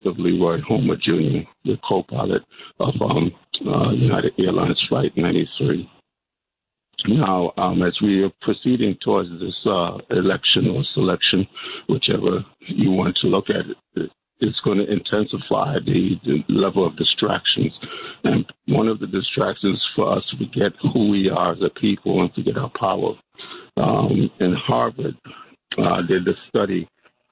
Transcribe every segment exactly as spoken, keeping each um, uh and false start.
of Leroy Homer Junior, the co-pilot of um, uh, United Airlines Flight ninety-three. Now, um, as we are proceeding towards this uh, election or selection, whichever you want to look at it, it's going to intensify the, the level of distractions. And one of the distractions for us to forget who we are as a people and forget our power. Um, in Harvard, uh, did a study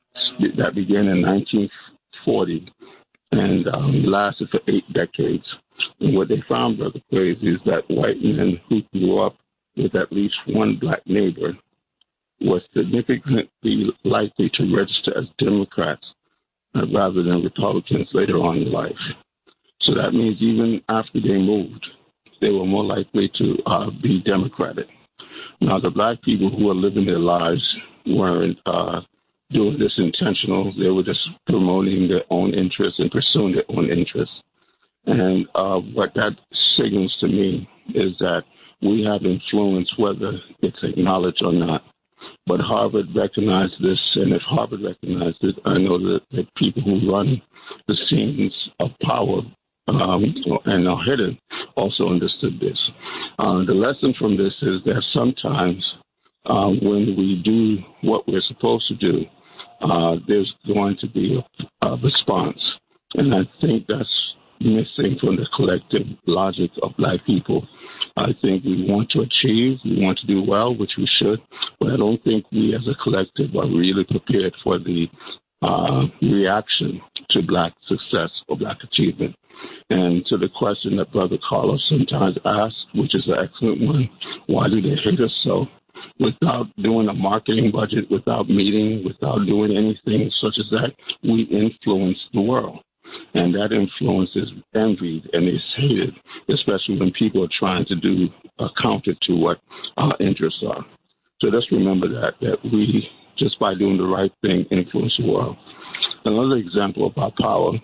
that began in nineteen forty and um, lasted for eight decades. And what they found, Brother Crazy, is that white men who grew up with at least one black neighbor was significantly likely to register as Democrats uh, rather than Republicans later on in life. So that means even after they moved, they were more likely to uh, be Democratic. Now, the black people who were living their lives weren't uh, doing this intentional. They were just promoting their own interests and pursuing their own interests. And uh, what that signals to me is that we have influence whether it's acknowledged or not. But Harvard recognized this, and if Harvard recognized it, I know that the people who run the scenes of power um, and are hidden also understood this. Uh, the lesson from this is that sometimes uh, when we do what we're supposed to do, uh, there's going to be a, a response. And I think that's missing from the collective logic of black people. I think we want to achieve, we want to do well, which we should, but I don't think we as a collective are really prepared for the uh, reaction to black success or black achievement. And to the question that Brother Carlos sometimes asks, which is an excellent one, why do they hate us so? Without doing a marketing budget, without meeting, without doing anything such as that, we influence the world. And that influence is envied and is hated, especially when people are trying to do uh, counter to what our interests are. So let's remember that, that we, just by doing the right thing, influence the world. Another example of our power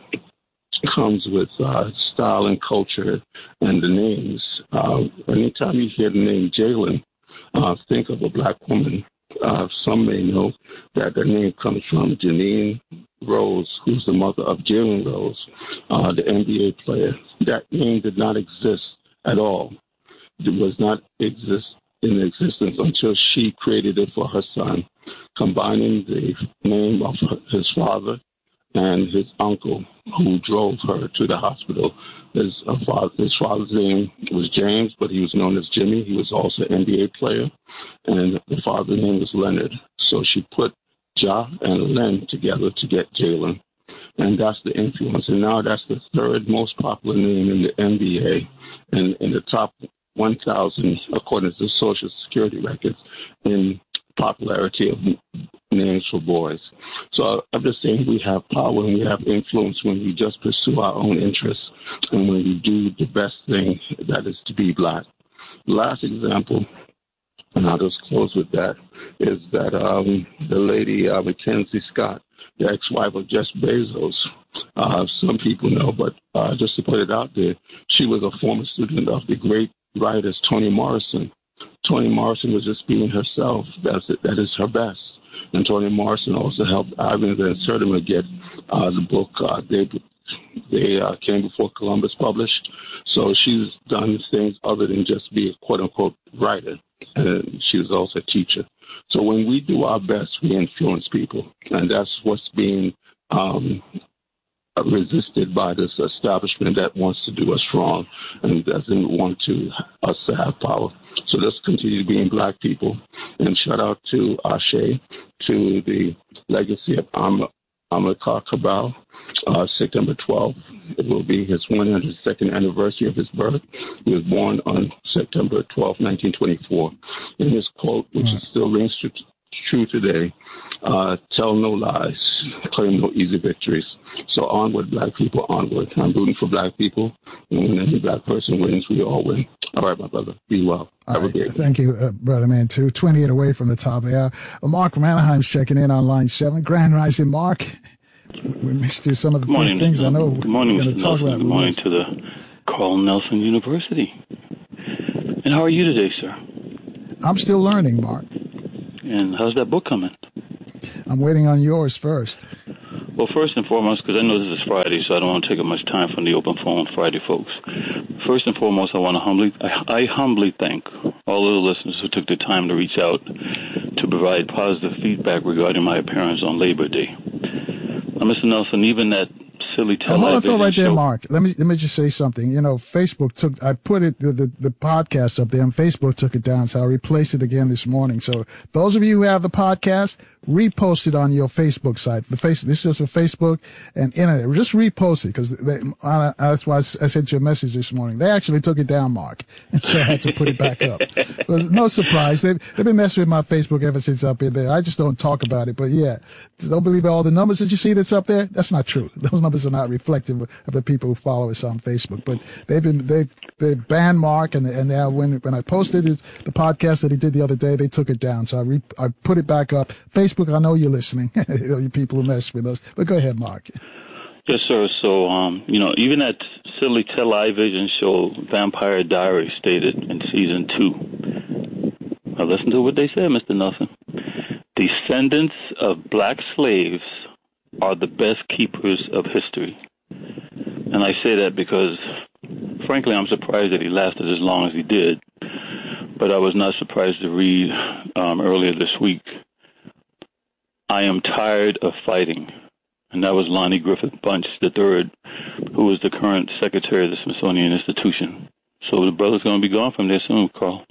comes with uh, style and culture and the names. Uh, anytime you hear the name Jalen, uh, think of a black woman. Uh, some may know that the name comes from Janine Rose, who's the mother of Jalen Rose, uh, the N B A player. That name did not exist at all. It was not exist in existence until she created it for her son, combining the name of his father and his uncle, who drove her to the hospital. His, uh, father, his father's name was James, but he was known as Jimmy. He was also an N B A player, and the father's name was Leonard. So she put Ja and Len together to get Jalen, and that's the influence. And now that's the third most popular name in the N B A, and in the top one thousand, according to the Social Security records, in popularity of names for boys. So I'm just saying we have power and we have influence when we just pursue our own interests and when we do the best thing, that is to be black. Last example, and I'll just close with that, is that um, the lady uh, Mackenzie Scott, the ex-wife of Jeff Bezos, uh, some people know, but uh, just to put it out there, she was a former student of the great writers Toni Morrison. Toni Morrison was just being herself. That's it. That is her best. And Toni Morrison also helped Ivan Van Sertima get uh, the book uh, They, they uh, Came Before Columbus published. So she's done things other than just be a quote-unquote writer. And she was also a teacher. So when we do our best, we influence people. And that's what's being um, resisted by this establishment that wants to do us wrong and doesn't want to us to have power. So let's continue being black people. And shout out to Ashe, to the legacy of Am- Amilcar Cabral, uh, September twelfth. It will be his one hundred second anniversary of his birth. He was born on September twelfth, nineteen twenty-four. In his quote, which mm. still rings true, true today, uh, tell no lies, claim no easy victories. So onward, black people, onward. I'm rooting for black people. And when any black person wins, we all win. All right, my brother. Be well. All right. Thank you, uh, Brother Man. Two twenty-eight away from the top of the hour. Uh, Mark from Anaheim's checking in on line seven. Grand Rising, Mark. We missed you some of the morning, things I know good morning, we're going to talk Nelson. about. Good morning to the Carl Nelson University. And how are you today, sir? I'm still learning, Mark. And how's that book coming? I'm waiting on yours first. Well, first and foremost, because I know this is Friday, so I don't want to take up much time from the open phone Friday, folks. First and foremost, I want to humbly, I, I humbly thank all of the listeners who took the time to reach out to provide positive feedback regarding my appearance on Labor Day. Now, Mister Nelson, even that silly television Hold on, throw right there, show, Mark. Let me let me just say something. You know, Facebook took I put it the, the the podcast up there, and Facebook took it down, so I replaced it again this morning. So those of you who have the podcast, repost it on your Facebook site. The face this is for Facebook and internet. Just repost it because uh, that's why I sent you a message this morning. They actually took it down, Mark, and so I had to put it back up. But no surprise, they've they've been messing with my Facebook ever since up in there. I just don't talk about it, but yeah, don't believe all the numbers that you see that's up there. That's not true. Those numbers are not reflective of the people who follow us on Facebook. But they've been they they banned Mark, and and now when when I posted it, the podcast that he did the other day, they took it down. So I re, I put it back up. Facebook, I know you're listening. You people who mess with us. But go ahead, Mark. Yes, sir. So, um, you know, even that silly television show, Vampire Diaries, stated in season two. Now, listen to what they said, Mister Nelson. Descendants of black slaves are the best keepers of history. And I say that because, frankly, I'm surprised that he lasted as long as he did. But I was not surprised to read um, earlier this week, I am tired of fighting. And that was Lonnie Griffith Bunch the third, who is the current secretary of the Smithsonian Institution. So the brother's going to be gone from there soon, Carl.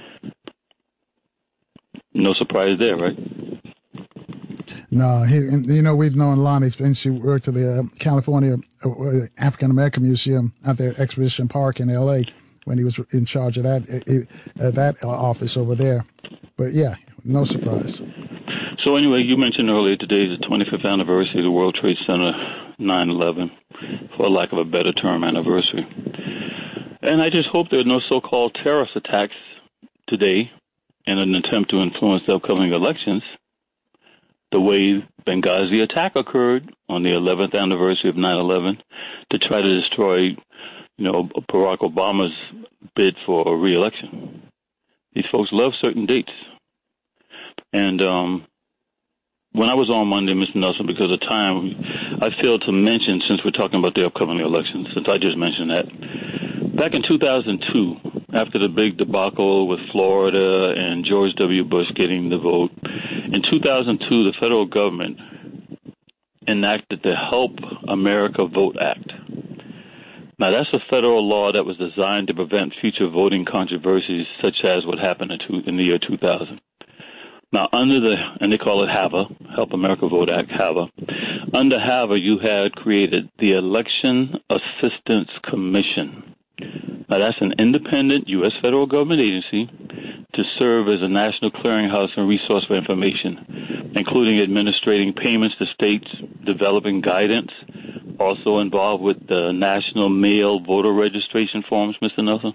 No surprise there, right? No, he, you know, we've known Lonnie since she worked at the uh, California uh, African American Museum out there at Exposition Park in L A when he was in charge of that uh, that office over there. But yeah, no surprise. So anyway, you mentioned earlier today is the twenty-fifth anniversary of the World Trade Center nine eleven, for lack of a better term, anniversary. And I just hope there are no so-called terrorist attacks today in an attempt to influence the upcoming elections, the way Benghazi attack occurred on the eleventh anniversary of nine eleven to try to destroy, you know, Barack Obama's bid for re-election. These folks love certain dates. And um, when I was on Monday, Mister Nelson, because of time, I failed to mention, since we're talking about the upcoming elections, since I just mentioned that, back in two thousand two, after the big debacle with Florida and George W. Bush getting the vote, in two thousand two, the federal government enacted the Help America Vote Act. Now, that's a federal law that was designed to prevent future voting controversies such as what happened in, two, in the year two thousand. Now, under the, and they call it HAVA, Help America Vote Act, HAVA. Under HAVA, you had created the Election Assistance Commission. Now, that's an independent U S federal government agency to serve as a national clearinghouse and resource for information, including administrating payments to states, developing guidance, also involved with the national mail voter registration forms, Mister Nelson.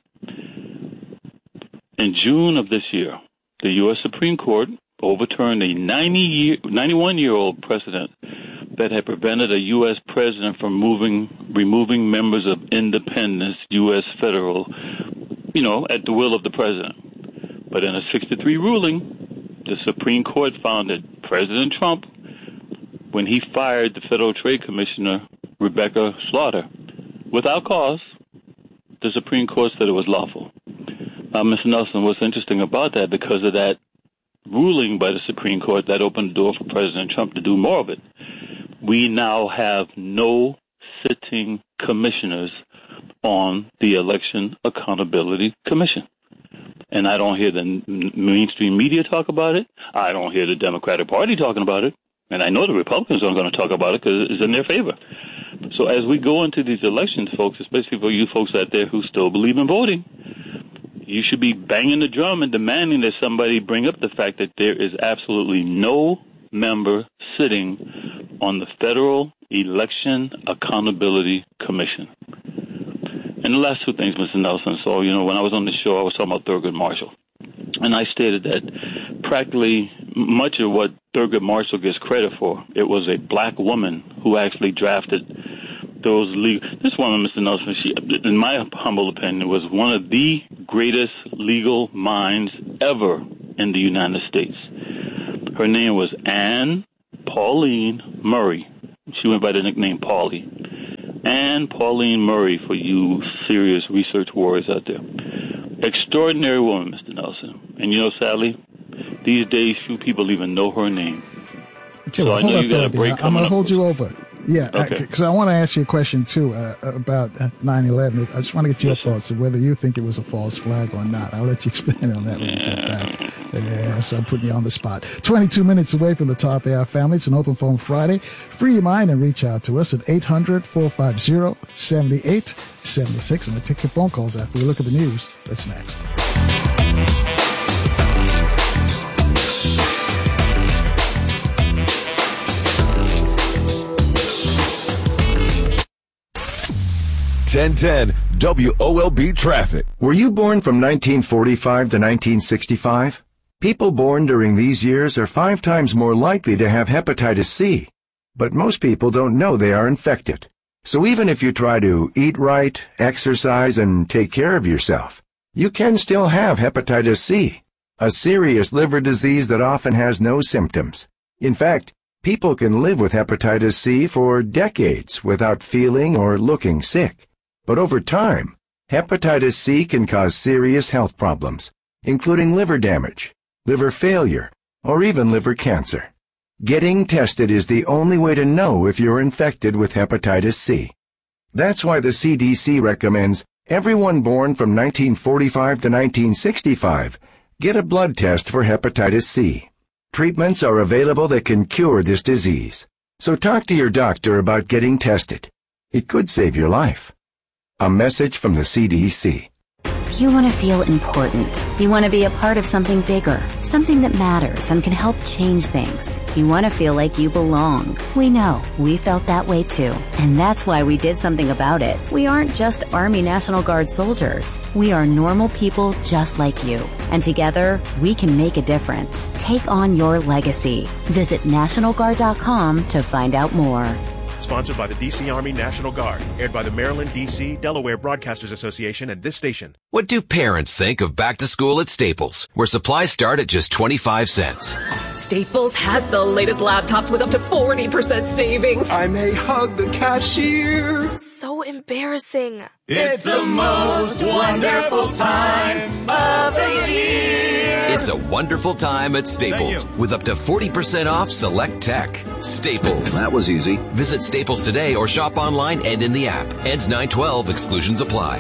In June of this year, the U S Supreme Court overturned a ninety-one-year-old precedent that had prevented a U S president from moving, removing members of independence U S federal, you know, at the will of the president. But in a six to three ruling, the Supreme Court found that President Trump, when he fired the Federal Trade Commissioner, Rebecca Slaughter, without cause, the Supreme Court said it was lawful. Now, Mister Nelson, what's interesting about that, because of that ruling by the Supreme Court, that opened the door for President Trump to do more of it. We now have no sitting commissioners on the Election Accountability Commission. And I don't hear the mainstream media talk about it. I don't hear the Democratic Party talking about it. And I know the Republicans aren't going to talk about it because it's in their favor. So as we go into these elections, folks, especially for you folks out there who still believe in voting, you should be banging the drum and demanding that somebody bring up the fact that there is absolutely no member sitting on the Federal Election Accountability Commission. And the last two things, Mister Nelson. So, you know, when I was on the show, I was talking about Thurgood Marshall. And I stated that practically much of what Thurgood Marshall gets credit for, it was a black woman who actually drafted those legal. This woman, Mister Nelson, she, in my humble opinion, was one of the greatest legal minds ever in the United States. Her name was Anne Pauline Murray. She went by the nickname Paulie. And Pauline Murray, for you serious research warriors out there. Extraordinary woman, Mister Nelson. And you know, sadly, these days few people even know her name. Okay, so well, I know you got a break I'm coming going to up. hold you over. Yeah, Okay. because I, I want to ask you a question, too, uh, about nine eleven. I just want to get your Yes, sir. thoughts of whether you think it was a false flag or not. I'll let you expand on that when we get back. Yeah, so I'm putting you on the spot. twenty-two minutes away from the top A I family. It's an open phone Friday. Free your mind and reach out to us at eight hundred, four five zero, seven eight seven six. And we'll take your phone calls after we look at the news. That's next. ten ten W O L B traffic. Were you born from nineteen forty-five to nineteen sixty-five? People born during these years are five times more likely to have hepatitis C. But most people don't know they are infected. So even if you try to eat right, exercise, and take care of yourself, you can still have hepatitis C, a serious liver disease that often has no symptoms. In fact, people can live with hepatitis C for decades without feeling or looking sick. But over time, hepatitis C can cause serious health problems, including liver damage, liver failure, or even liver cancer. Getting tested is the only way to know if you're infected with hepatitis C. That's why the C D C recommends everyone born from nineteen forty-five to nineteen sixty-five get a blood test for hepatitis C. Treatments are available that can cure this disease. So talk to your doctor about getting tested. It could save your life. A message from the C D C. You want to feel important. You want to be a part of something bigger, something that matters and can help change things. You want to feel like you belong. We know. We felt that way too. And that's why we did something about it. We aren't just Army National Guard soldiers. We are normal people just like you. And together, we can make a difference. Take on your legacy. Visit National Guard dot com to find out more. Sponsored by the D C Army National Guard. Aired by the Maryland, D C, Delaware Broadcasters Association and this station. What do parents think of back to school at Staples, where supplies start at just twenty-five cents? Staples has the latest laptops with up to forty percent savings. I may hug the cashier. So embarrassing. It's the most wonderful time of the year. It's a wonderful time at Staples with up to forty percent off select tech. Staples. That was easy. Visit Staples today or shop online and in the app. Ends nine twelve. Exclusions apply.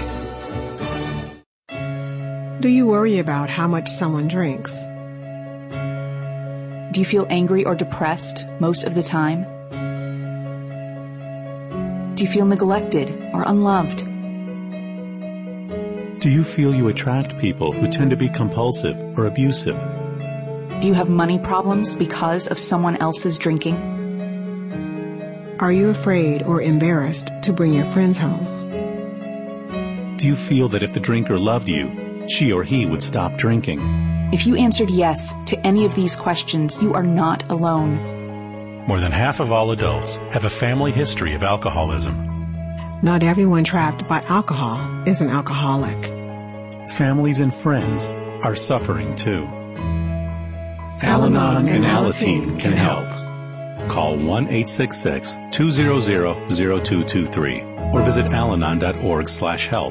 Do you worry about how much someone drinks? Do you feel angry or depressed most of the time? Do you feel neglected or unloved? Do you feel you attract people who tend to be compulsive or abusive? Do you have money problems because of someone else's drinking? Are you afraid or embarrassed to bring your friends home? Do you feel that if the drinker loved you, she or he would stop drinking? If you answered yes to any of these questions, you are not alone. More than half of all adults have a family history of alcoholism. Not everyone trapped by alcohol is an alcoholic. Families and friends are suffering too. Al-Anon and Alateen can help. Call one eight six six, two zero zero, zero two two three or visit alanon dot org slash help.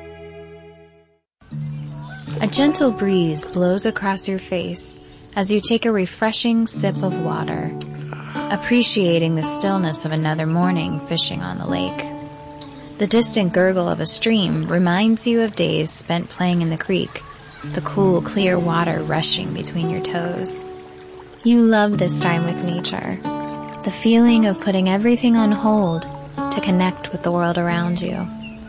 A gentle breeze blows across your face as you take a refreshing sip of water, appreciating the stillness of another morning fishing on the lake. The distant gurgle of a stream reminds you of days spent playing in the creek, the cool, clear water rushing between your toes. You love this time with nature, the feeling of putting everything on hold to connect with the world around you.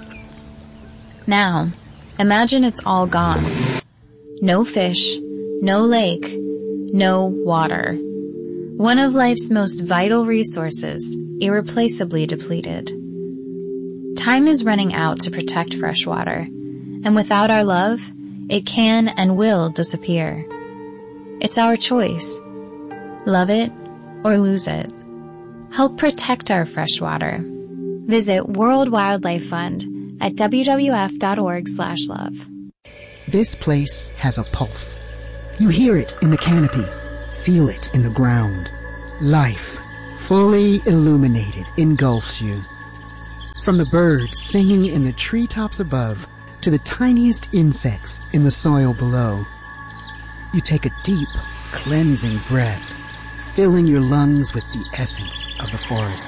Now, imagine it's all gone. No fish, no lake, no water. One of life's most vital resources, irreplaceably depleted. Time is running out to protect fresh water, and without our love, it can and will disappear. It's our choice. Love it or lose it. Help protect our fresh water. Visit World Wildlife Fund at w w f dot org slash love. This place has a pulse. You hear it in the canopy, feel it in the ground. Life fully illuminated, engulfs you. From the birds singing in the treetops above to the tiniest insects in the soil below, you take a deep, cleansing breath, filling your lungs with the essence of the forest.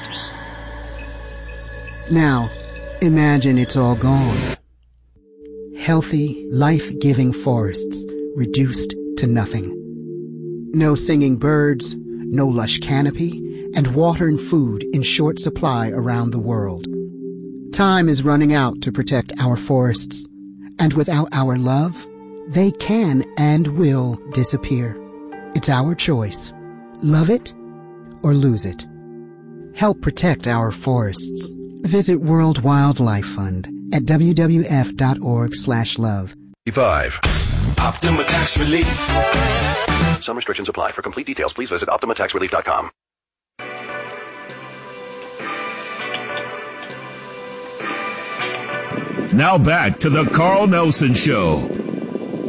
Now, imagine it's all gone. Healthy, life-giving forests reduced to nothing. No singing birds, no lush canopy, and water and food in short supply around the world. Time is running out to protect our forests, and without our love, they can and will disappear. It's our choice. Love it or lose it. Help protect our forests. Visit World Wildlife Fund at w w f dot org slash love. Five. Optima Tax Relief. Some restrictions apply. For complete details, please visit optima tax relief dot com. Now back to the Carl Nelson Show.